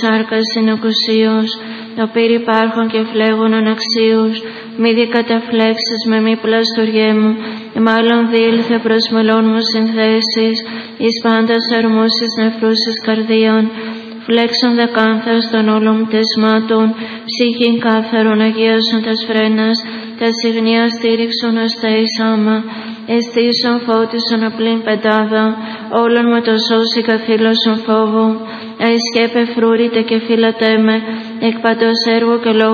σάρκας συνοκουσίως, το πύρ υπάρχον και φλέγων αναξίους, μη δικαταφλέξεις με μη πλαστοριέ μου, μάλλον διήλθε προς μελών μου συνθέσεις, εις πάντας αρμούσεις νεφρούσης καρδίαν, φλέξον δεκάνθας των όλων πτεσμάτων, ψυχήν κάθαρον αγίασον τας φρένας, τα συγνία στήριξον ως τα εισάμα, εστίσον φώτισον απλήν πεντάδα, όλων με το σώσει καθήλωσον φόβο, αϊσκέπε φρούρητε και φύλατέ με, εκ παντός έργου και λόγου